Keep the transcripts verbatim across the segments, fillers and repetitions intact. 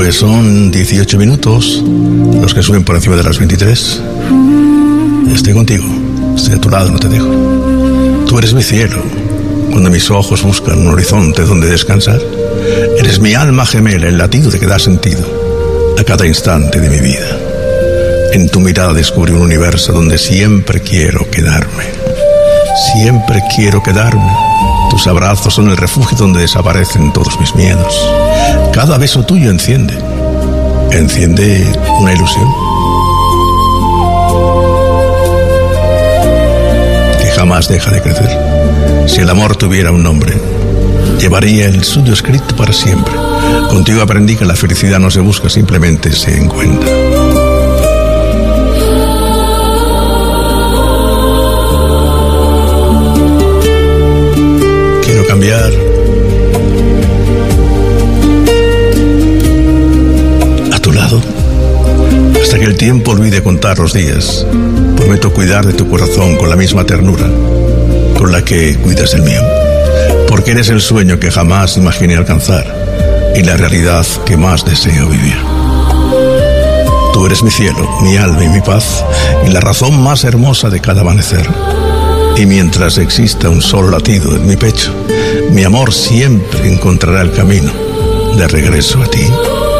Pues son dieciocho minutos, los que suben por encima de las veintitrés. Estoy contigo, estoy a tu lado, no te dejo. Tú eres mi cielo, cuando mis ojos buscan un horizonte donde descansar. Eres mi alma gemela, el latido de que da sentido a cada instante de mi vida. En tu mirada descubrí un universo donde siempre quiero quedarme. Siempre quiero quedarme. Tus abrazos son el refugio donde desaparecen todos mis miedos. Cada beso tuyo enciende, enciende una ilusión que jamás deja de crecer. Si el amor tuviera un nombre, llevaría el suyo escrito para siempre. Contigo aprendí que la felicidad no se busca, simplemente se encuentra. Quiero cambiar a tu lado hasta que el tiempo olvide contar los días. Prometo cuidar de tu corazón con la misma ternura con la que cuidas del mío, porque eres el sueño que jamás imaginé alcanzar y la realidad que más deseo vivir. Tú eres mi cielo, mi alma y mi paz, y la razón más hermosa de cada amanecer. Y mientras exista un solo latido en mi pecho, mi amor siempre encontrará el camino de regreso a ti.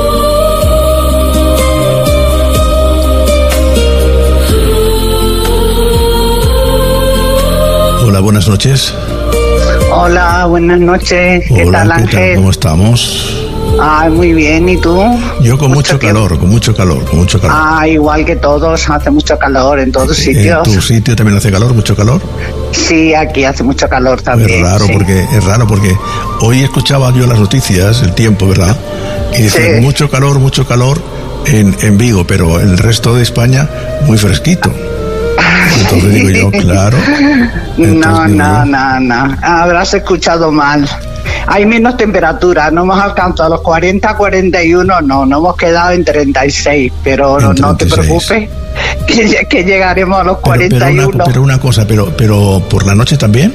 Hola, buenas noches. Hola, buenas noches. ¿Qué Hola, tal, ¿qué Ángel? tal? ¿Cómo estamos? Ay, muy bien. ¿Y tú? Yo con mucho, Mucho tiempo. calor, con mucho calor, con mucho calor. Ah, igual que todos, hace mucho calor en todos ¿En sitios. tu sitio también hace calor, mucho calor? Sí, aquí hace mucho calor también. Es raro sí. porque es raro porque hoy escuchaba yo las noticias, el tiempo, ¿verdad? Y dice Sí. mucho calor, mucho calor en, en Vigo, pero el resto de España muy fresquito. Entonces digo yo, claro. No, Entonces digo no, yo, no, no. Habrás escuchado mal. Hay menos temperatura, no hemos alcanzado los cuarenta, cuarenta y uno, no, no hemos quedado en treinta y seis, pero En no te treinta y seis. preocupes, que, que llegaremos a los Pero, cuarenta y uno. pero, una, pero una cosa, pero, pero por la noche también.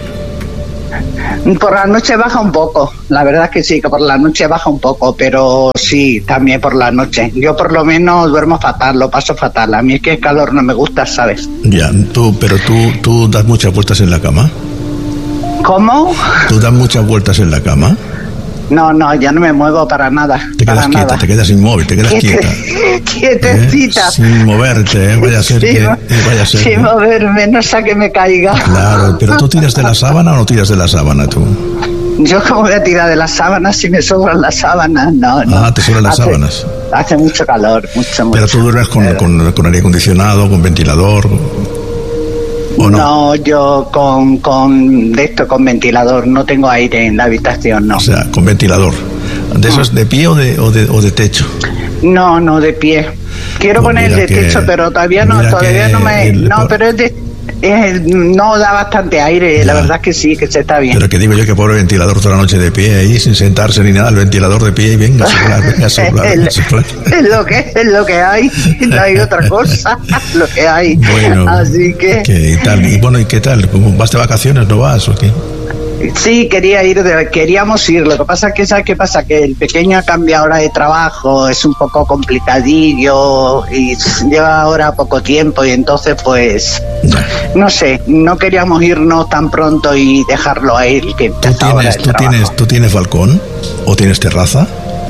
Por la noche baja un poco, la verdad es que sí, que por la noche baja un poco, pero sí, también por la noche. Yo por lo menos duermo fatal, lo paso fatal. A mí es que el calor no me gusta, ¿sabes? Ya, tú, pero tú, tú das muchas vueltas en la cama. ¿Cómo? Tú das muchas vueltas en la cama. No, no, ya no me muevo para nada. Te quedas para quieta, nada. te quedas inmóvil, te quedas Quiete- quieta. Quietecita. ¿Eh? Sin moverte, ¿eh? Vaya a ser Sin que, mo- eh, vaya a ser, sin ¿eh? moverme, no sea que me caiga. Claro, pero tú tiras de la sábana o no tiras de la sábana tú. Yo como voy a tirar de las sábanas si me sobran las sábanas, no, no. Ah, te sobran las Hace- sábanas. Hace mucho calor, mucho, mucho. Pero tú duermes con, Pero- con, con aire acondicionado, con ventilador. ¿O no? No, yo con, con de esto, con ventilador, no tengo aire en la habitación, no. O sea, con ventilador. ¿De esos de pie o de, o de, o de techo? No, no, de pie. Quiero Pues poner mira de que- techo, pero todavía no, mira todavía que no me... el- No, pero es de... es- no da bastante aire, la Ya. verdad que sí, que se está bien. Pero que digo yo que pobre ventilador toda la noche de pie ahí, sin sentarse ni nada, el ventilador de pie y venga a soplar, venga a soplar, venga a soplar. Es lo que es lo que hay, no hay otra cosa, lo que hay. Bueno, Así que ¿qué tal? Y bueno, ¿y qué tal? ¿Cómo vas de vacaciones? ¿No vas o qué? sí, quería ir, de- queríamos ir. Lo que pasa es que, ¿sabes qué pasa? Que el pequeño ha cambiado ahora de trabajo, es un poco complicadillo y lleva ahora poco tiempo y entonces pues, Ya. no sé, no queríamos irnos tan pronto y dejarlo a él que ¿Tú empieza ahora tienes, el tú, trabajo. tienes, ¿Tú tienes balcón? ¿O tienes terraza?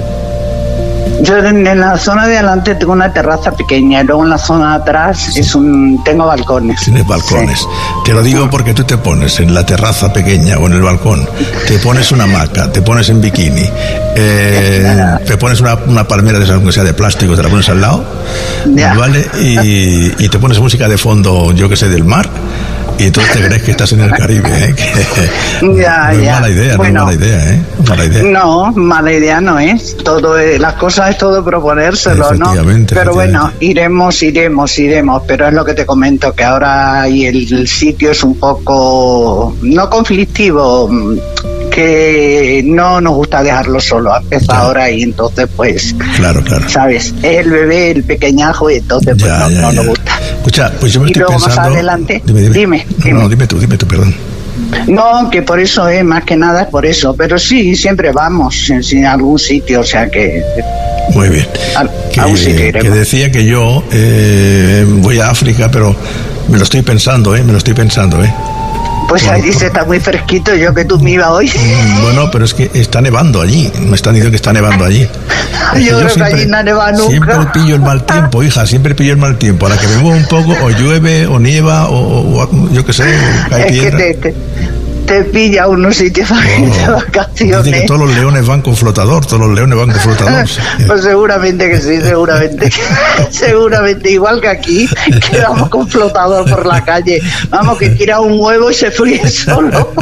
Yo en, en la zona de adelante tengo una terraza pequeña y luego en la zona de atrás es un tengo balcones. Tienes balcones. Sí. Te lo digo porque tú te pones en la terraza pequeña o en el balcón, te pones una hamaca, te pones en bikini, eh, te pones una, una palmera de esas, aunque sea de plástico, te la pones al lado, Ya. ¿vale? Y, y te pones música de fondo, yo que sé, del mar. Y entonces te crees que estás en el Caribe, ¿eh? Que Ya, no es ya. mala idea, Bueno. no es mala idea, ¿eh? Mala idea. No, mala idea no es. Todo es- las cosas es todo proponérselo, ¿no? Efectivamente, Pero bueno, efectivamente. iremos, iremos, iremos. Pero es lo que te comento, que ahora y el, el sitio es un poco no conflictivo, que no nos gusta dejarlo solo. Empieza Claro. ahora y entonces pues, Claro, claro. sabes, es el bebé, el pequeñajo y entonces pues Ya, no, ya, no ya. nos gusta. Escucha, pues yo me Y estoy luego más pensando... adelante, Dime, dime. dime, No, dime. no, dime tú, dime tú, perdón. No, que por eso es, más que nada es por eso, pero sí, siempre vamos en, en algún sitio, o sea que... Muy bien. A, que, a un sitio que decía que yo eh, voy a África, pero me lo estoy pensando, ¿eh? Me lo estoy pensando, ¿eh? Pues Por, allí por... se está muy fresquito, yo que tú me iba hoy. Bueno, pero es que está nevando allí, me están diciendo que está nevando allí. Es yo que creo yo siempre, que allí no neva nunca. Siempre pillo el mal tiempo, hija, siempre pillo el mal tiempo. A la que me muevo un poco, o llueve, o nieva, o, o yo qué sé, cae es piedra. Que te, te, te pilla unos sitios para Oh, ir de vacaciones. Dice que todos los leones van con flotador, todos los leones van con flotador. Pues seguramente que sí, seguramente. Seguramente, igual que aquí, que vamos con flotador por la calle. Vamos, que tira un huevo y se fríe solo.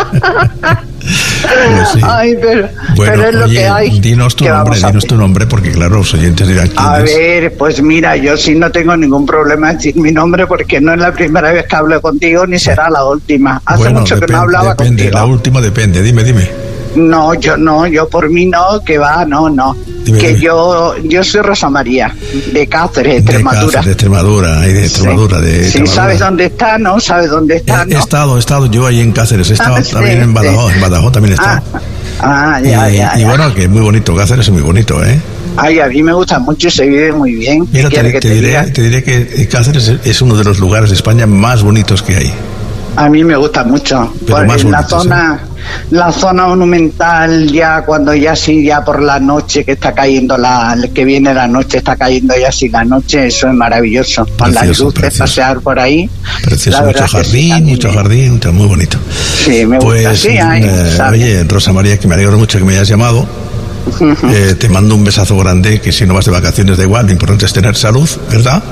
Pues sí. Ay, pero, bueno, pero es lo oye, que hay. Dinos tu nombre, dinos tu nombre, porque claro, los oyentes dirán quién A es. ver, pues mira, yo sí no tengo ningún problema en decir mi nombre porque no es la primera vez que hablo contigo ni será la última. Hace bueno, mucho depende, que no hablaba depende, contigo. La última depende, dime, dime. No, yo no, yo por mí no, que va, no, no. Dime, que dime. yo yo soy Rosa María, de Cáceres, Extremadura. De Cáceres, de Extremadura, ahí de Extremadura, sí. de Sí, Extremadura. ¿sabes dónde está, no? ¿Sabes dónde está, He, no? he estado, he estado yo ahí en Cáceres, he estado Ah, sí, también en Badajoz, sí. en Badajoz también he estado. Ah, ah ya, y, ya, y ya. bueno, que es muy bonito, Cáceres es muy bonito, ¿eh? Ay, a mí me gusta mucho y se vive muy bien. Mira, ¿Qué te, quiere que te te diré, diga? te diré que Cáceres es- es uno de los lugares de España más bonitos que hay. A mí me gusta mucho. Pero Por- más en la bonitos, zona, la zona monumental, ya cuando ya sí, ya por la noche que está cayendo la, que viene la noche, está cayendo ya sí la noche, eso es maravilloso. Con las Precioso, luces, precioso. pasear por ahí. Precioso, La mucho verdad que sí, jardín, a mí mucho me- jardín, está muy bonito. Sí, me Pues, gusta. Sí, hay, eh, ¿sabes? oye, Rosa María, que me alegro mucho que me hayas llamado. Eh, te mando un besazo grande, que si no vas de vacaciones da igual, lo importante es tener salud, ¿verdad?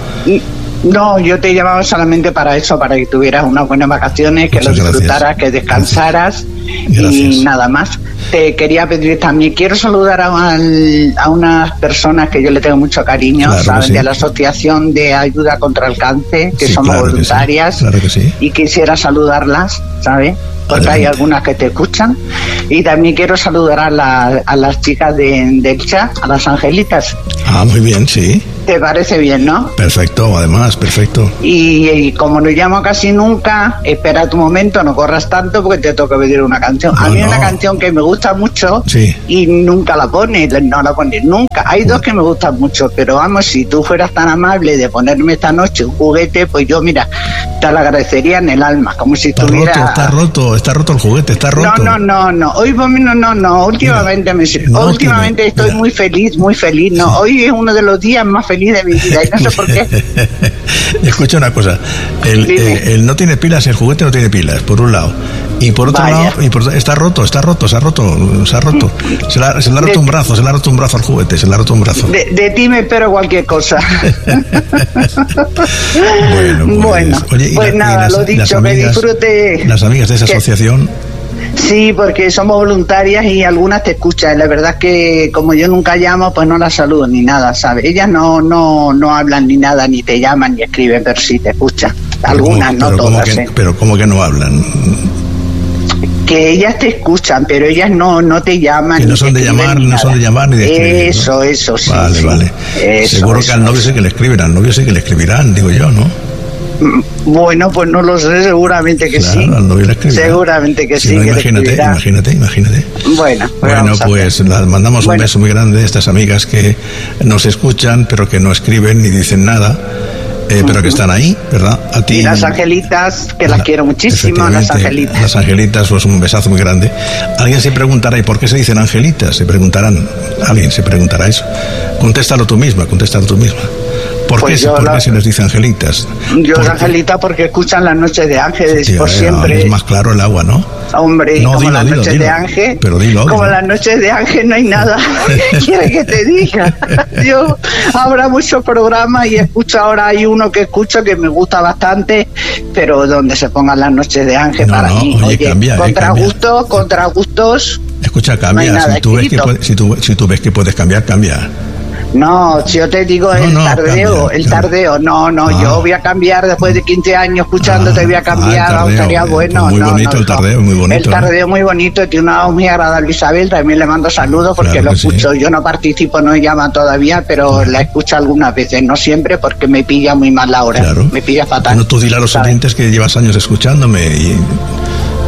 No, yo te llamaba solamente para eso, para que tuvieras unas buenas vacaciones, que Muchas lo gracias. disfrutaras, que descansaras Gracias. y nada más. Te quería pedir también, quiero saludar a, al- a unas personas que yo le tengo mucho cariño, Claro que ¿saben? sí. De la Asociación de Ayuda contra el Cáncer, que Sí, somos claro que sí, voluntarias, claro que sí. y quisiera saludarlas, ¿sabes? Porque hay Adelante. algunas que te escuchan. Y también quiero saludar a, la- a las chicas de, del chat, a las angelitas. Ah, muy bien, sí. ¿Te parece bien, no? Perfecto, además, perfecto. Y, y como no llamo casi nunca, espera tu momento, no corras tanto porque te toca pedir una canción. A No, mí no. una canción que me gusta mucho Sí. y nunca la pones, no la pones nunca. Hay dos que me gustan mucho, pero vamos, si tú fueras tan amable de ponerme esta noche un juguete, pues yo, mira, te lo agradecería en el alma, como si Está estuviera... roto, está roto, está roto el juguete, está roto. No, no, no, no. Hoy por mí no, no, no. Últimamente me no últimamente tiene- estoy mira. muy feliz, muy feliz. No, hoy es uno de los días más felices de mi vida y no sé por qué. Escucha una cosa, el, Dime. el- el no tiene pilas, el juguete no tiene pilas, por un lado. Y por otro Vaya. lado, y por- está roto, está roto, se ha roto, se ha roto. Se le ha, se le ha roto De- un brazo, se le ha roto un brazo al juguete, se le ha roto un brazo. De, de ti me espero cualquier cosa. Bueno, pues, Bueno, oye, y pues la- y nada, las- lo las dicho, que amigas- disfrute. Las amigas de esa que- asociación, Sí, porque somos voluntarias y algunas te escuchan. La verdad es que como yo nunca llamo, pues no las saludo ni nada, ¿sabes? Ellas no no no hablan ni nada, ni te llaman ni escriben, pero sí te escuchan. Algunas, ¿cómo- no pero cómo todas. que, ¿eh? pero como que no hablan. Que ellas te escuchan, pero ellas no no te llaman. Que no ni son te de escriben llamar, ni no son nada. de llamar ni de escribir, ¿no? Eso, eso, sí. Vale, sí. vale. Eso, Seguro eso, que al novio eso. sí que le escriben, al novio sí que le escribirán, digo yo, ¿no? Bueno, pues no lo sé, seguramente que Claro, sí. al novio le escribirán. Seguramente que Si sí. no, que le imagínate, escribirá. imagínate, imagínate. Bueno, pues Bueno, vamos a pues hacer. las mandamos Bueno. un beso muy grande a estas amigas que nos escuchan, pero que no escriben ni dicen nada, eh, pero que están ahí, ¿verdad? A ti. Y las angelitas, que las La- quiero muchísimo, las efectivamente, angelitas. Las angelitas, pues un besazo muy grande. Alguien se preguntará, ¿y por qué se dicen angelitas? Se preguntarán, alguien se preguntará eso. Contéstalo tú misma, contéstalo tú misma. ¿Por, Pues qué, se- yo por la- qué se les dice angelitas? Yo Porque- las angelitas porque escuchan las noches de ángeles Tío, por eh, siempre. Es más claro el agua, ¿no? Hombre, No, como dilo, las dilo, noches dilo. de Ángel, Pero dilo, como dilo. las noches de Ángel no hay nada. ¿Qué quiere que te diga? Yo habrá muchos programas y escucho ahora, hay uno que escucho que me gusta bastante, pero donde se pongan las noches de Ángel No, para no, mí. oye, cambia, eh, contra cambia. gustos, contra gustos. Escucha, No cambia. hay nada si, tú ves que escrito. puede- si, tú, si tú ves que puedes cambiar, cambia. No, si yo te digo No, el no, tardeo, cambia, el cambia. tardeo, no, no, Ah. yo voy a cambiar después de quince años escuchándote, Ah, voy a ah, cambiar, el tardeo, estaría eh, bueno. pues muy no, bonito no, el no. tardeo, muy bonito, El tardeo muy bonito, tiene una voz muy agradable Isabel, también le mando saludos porque Claro lo que sí. escucho, yo no participo, no llama todavía, pero la escucho algunas veces, no siempre porque me pilla muy mal la hora, Claro. me pilla fatal. Bueno, tú dile a los ¿sabes? oyentes que llevas años escuchándome y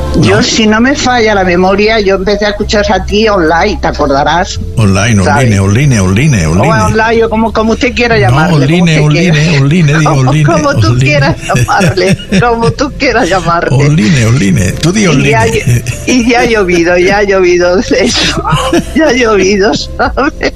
Yo, ¿no? si no me falla la memoria, yo empecé a escuchar a ti online, ¿te acordarás? Online, online, online, online, O online. online, o como, como usted quiera llamarle. No, online, como usted online, quiera. online, di Como- online, Como tú online. quieras llamarle, como tú quieras llamarle. Online, online. Tú di Y ya, online. y ya ha llovido, ya ha llovido eso, ya ha llovido, ¿sabes?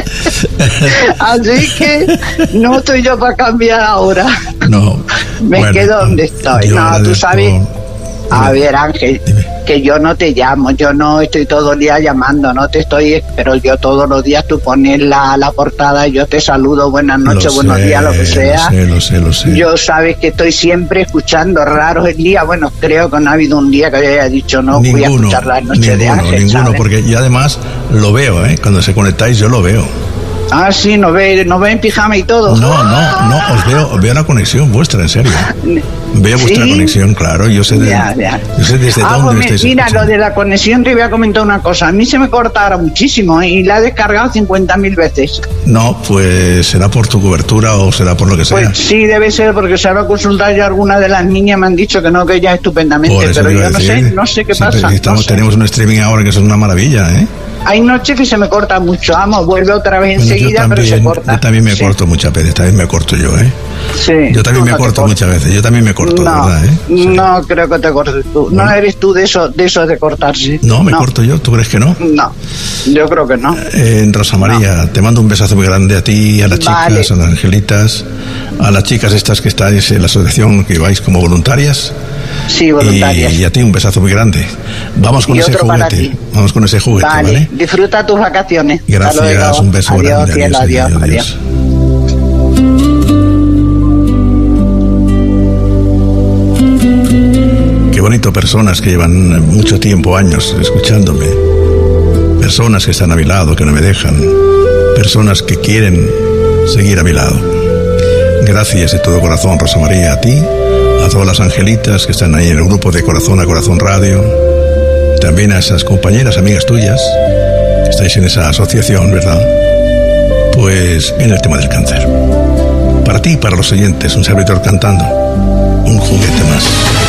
Así que no estoy yo para cambiar ahora. No. Me bueno, quedo donde estoy. yo No, tú agradezco- sabes. A Dime. ver, Ángel, Dime. que yo no te llamo, yo no estoy todo el día llamando, no te estoy, pero yo todos los días tú pones la, la portada, yo te saludo, buenas noches, Lo buenos sé, días, lo que sea. Lo sé, lo sé, lo sé. Yo sabes que estoy siempre escuchando raros el día, bueno, creo que no ha habido un día que yo haya dicho no voy a ninguno, escuchar la noche ninguno, de Ángel, ninguno, ¿sabes? porque y además lo veo, ¿eh? Cuando se conectáis yo lo veo. Ah, sí, nos ve, nos ve en pijama y todo. No, no, no, os veo, veo la conexión vuestra, en serio. Veo vuestra ¿Sí? conexión, claro. Yo sé, de, Ya, ya. yo sé desde Ah, dónde pues me mi- estáis mira, escuchando. lo de la conexión te voy a comentar una cosa. A mí se me corta ahora muchísimo, ¿eh? Y la he descargado cincuenta mil veces. No, pues será por tu cobertura o será por lo que sea. Pues sí, debe ser, porque se lo he consultado yo a alguna de las niñas, me han dicho que no, que ya estupendamente, Por eso pero te iba yo a no decir. sé, no sé qué Sí, pasa. pero si estamos, no sé. Tenemos un streaming ahora que eso es una maravilla, ¿eh? Hay noches que se me corta mucho, vamos, vuelve otra vez Bueno, yo enseguida, pero se también, corta. yo también me Sí, corto muchas veces, también me corto yo, ¿eh? sí. Yo también me No te corto cortas. muchas veces, yo también me corto, No, ¿verdad? ¿eh? Sí. no creo que te cortes tú. No Bueno. eres tú de eso, de eso de cortarse. No, me corto yo, ¿tú crees que no? No, yo creo que no. Eh, Rosa María, te mando un besazo muy grande a ti, a las chicas, Vale. a las angelitas, a las chicas estas que estáis en la asociación, que vais como voluntarias. Sí, voluntarias. Y, y a ti un besazo muy grande. Vamos con Y ese otro para juguete. ti. Vamos con ese juguete, ¿vale? Vale, disfruta tus vacaciones. Hasta Gracias, luego. un beso adiós, grande. cielo, adiós, adiós, adiós. Qué bonito, personas que llevan mucho tiempo, años, escuchándome. Personas que están a mi lado, que no me dejan. Personas que quieren seguir a mi lado. Gracias de todo corazón, Rosa María, a ti, a todas las angelitas que están ahí en el grupo de Corazón a Corazón Radio, también a esas compañeras, amigas tuyas, que estáis en esa asociación, ¿verdad? Pues en el tema del cáncer. Para ti y para los oyentes, un servidor cantando, un juguete más.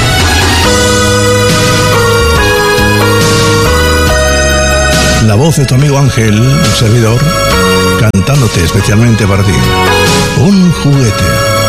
La voz de tu amigo Ángel, un servidor, cantándote especialmente para ti. Un juguete.